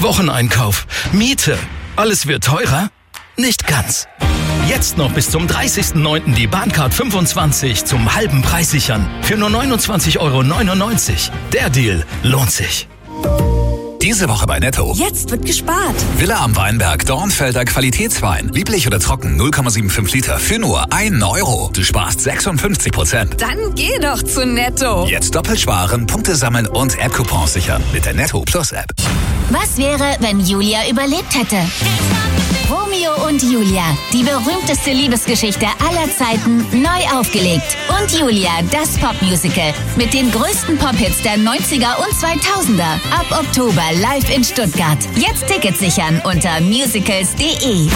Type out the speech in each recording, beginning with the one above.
Wocheneinkauf, Miete. Alles wird teurer? Nicht ganz. Jetzt noch bis zum 30.09. die Bahncard 25 zum halben Preis sichern. Für nur 29,99 €. Der Deal lohnt sich. Diese Woche bei Netto. Jetzt wird gespart. Villa am Weinberg, Dornfelder Qualitätswein. Lieblich oder trocken, 0,75 Liter für nur 1 €. Du sparst 56%. Dann geh doch zu Netto. Jetzt doppelt sparen, Punkte sammeln und App-Coupons sichern mit der Netto Plus App. Was wäre, wenn Julia überlebt hätte? Romeo und Julia, die berühmteste Liebesgeschichte aller Zeiten, neu aufgelegt. Und Julia, das Popmusical mit den größten Pop-Hits der 90er und 2000er. Ab Oktober live in Stuttgart. Jetzt Tickets sichern unter musicals.de.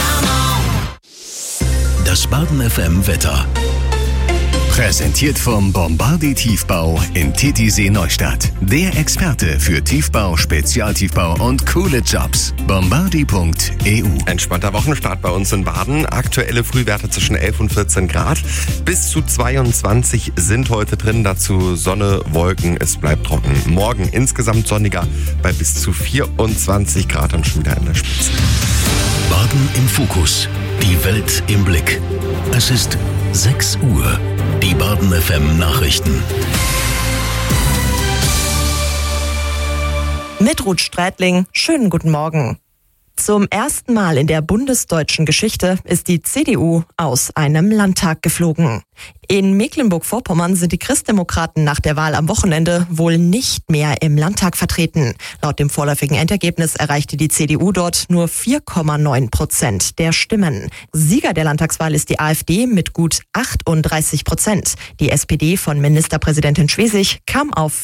Das Baden FM Wetter. Präsentiert vom Bombardi Tiefbau in Titisee Neustadt. Der Experte für Tiefbau, Spezialtiefbau und coole Jobs. Bombardi.eu. Entspannter Wochenstart bei uns in Baden. Aktuelle Frühwerte zwischen 11 und 14 Grad. Bis zu 22 sind heute drin. Dazu Sonne, Wolken. Es bleibt trocken. Morgen insgesamt sonniger bei bis zu 24 Grad und schon wieder in der Spitze. Baden im Fokus. Die Welt im Blick. Es ist 6 Uhr. Die Baden FM Nachrichten. Mit Ruth Strätling, schönen guten Morgen. Zum ersten Mal in der bundesdeutschen Geschichte ist die CDU aus einem Landtag geflogen. In Mecklenburg-Vorpommern sind die Christdemokraten nach der Wahl am Wochenende wohl nicht mehr im Landtag vertreten. Laut dem vorläufigen Endergebnis erreichte die CDU dort nur 4,9% der Stimmen. Sieger der Landtagswahl ist die AfD mit gut 38%. Die SPD von Ministerpräsidentin Schwesig kam auf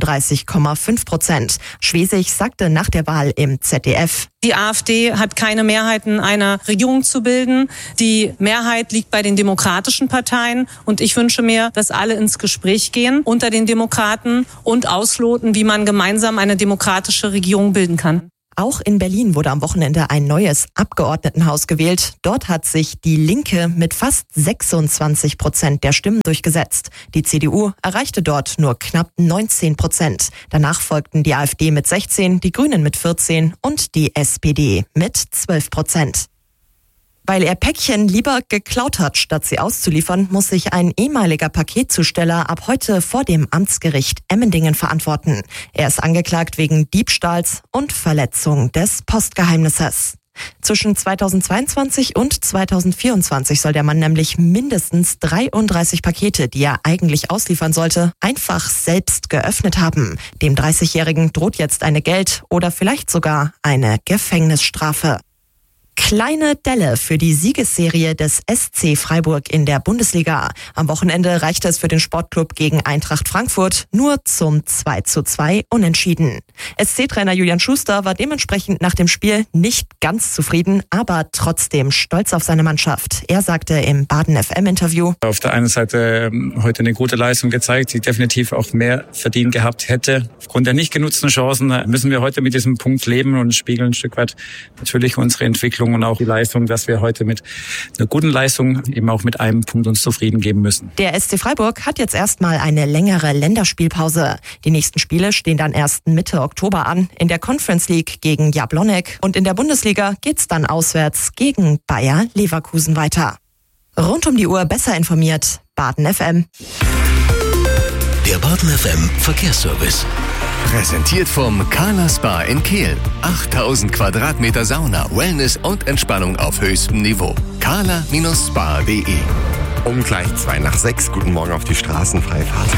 35,5%. Schwesig sagte nach der Wahl im ZDF: Die AfD hat keine Mehrheiten, eine Regierung zu bilden. Die Mehrheit liegt bei den demokratischen Parteien. Und ich wünsche mir, dass alle ins Gespräch gehen unter den Demokraten und ausloten, wie man gemeinsam eine demokratische Regierung bilden kann. Auch in Berlin wurde am Wochenende ein neues Abgeordnetenhaus gewählt. Dort hat sich die Linke mit fast 26% der Stimmen durchgesetzt. Die CDU erreichte dort nur knapp 19%. Danach folgten die AfD mit 16%, die Grünen mit 14% und die SPD mit 12%. Weil er Päckchen lieber geklaut hat, statt sie auszuliefern, muss sich ein ehemaliger Paketzusteller ab heute vor dem Amtsgericht Emmendingen verantworten. Er ist angeklagt wegen Diebstahls und Verletzung des Postgeheimnisses. Zwischen 2022 und 2024 soll der Mann nämlich mindestens 33 Pakete, die er eigentlich ausliefern sollte, einfach selbst geöffnet haben. Dem 30-Jährigen droht jetzt eine Geld- oder vielleicht sogar eine Gefängnisstrafe. Kleine Delle für die Siegesserie des SC Freiburg in der Bundesliga. Am Wochenende reichte es für den Sportclub gegen Eintracht Frankfurt nur zum 2:2 Unentschieden. SC-Trainer Julian Schuster war dementsprechend nach dem Spiel nicht ganz zufrieden, aber trotzdem stolz auf seine Mannschaft. Er sagte im Baden-FM-Interview: Auf der einen Seite heute eine gute Leistung gezeigt, die definitiv auch mehr verdient gehabt hätte. Aufgrund der nicht genutzten Chancen müssen wir heute mit diesem Punkt leben und spiegeln ein Stück weit natürlich unsere Entwicklung und auch die Leistung, dass wir heute mit einer guten Leistung eben auch mit einem Punkt uns zufrieden geben müssen. Der SC Freiburg hat jetzt erstmal eine längere Länderspielpause. Die nächsten Spiele stehen dann erst Mitte Oktober an. In der Conference League gegen Jablonec und in der Bundesliga geht's dann auswärts gegen Bayer Leverkusen weiter. Rund um die Uhr besser informiert, Baden FM. Der Baden FM Verkehrsservice. Präsentiert vom Carla Spa in Kehl. 8000 Quadratmeter Sauna, Wellness und Entspannung auf höchstem Niveau. carla-spa.de. Um gleich 5:02. Guten Morgen auf die Straßenfreifahrt.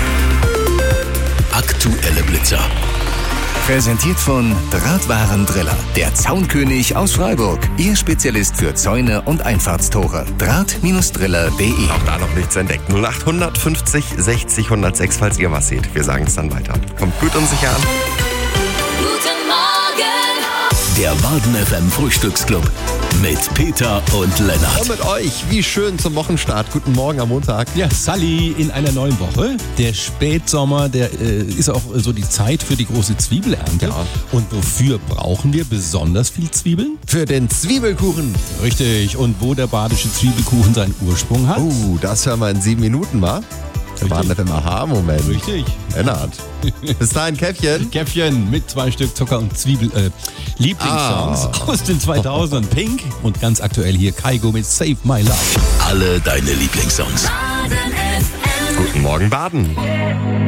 Aktuelle Blitzer. Präsentiert von Drahtwarendriller. Der Zaunkönig aus Freiburg. Ihr Spezialist für Zäune und Einfahrtstore. Draht-driller.de. Auch da noch nichts entdeckt. 0800 50 60 106, falls ihr was seht. Wir sagen es dann weiter. Kommt gut und sicher an. Guten Morgen! Der Baden FM Frühstücksclub. Mit Peter und Lennart. Und mit euch, wie schön zum Wochenstart. Guten Morgen am Montag. Ja, Sally in einer neuen Woche. Der Spätsommer, der ist auch so die Zeit für die große Zwiebelernte. Ja. Und wofür brauchen wir besonders viel Zwiebeln? Für den Zwiebelkuchen. Richtig. Und wo der badische Zwiebelkuchen seinen Ursprung hat? Das hören wir in 7 Minuten mal. Baden FM Aha-Moment. Richtig. Lennart. Bis dahin, Käffchen. Käffchen mit 2 Stück Zucker und Zwiebel. Lieblingssongs aus den 2000ern. Pink und ganz aktuell hier Kaigo mit Save My Love. Alle deine Lieblingssongs. Guten Morgen, Baden.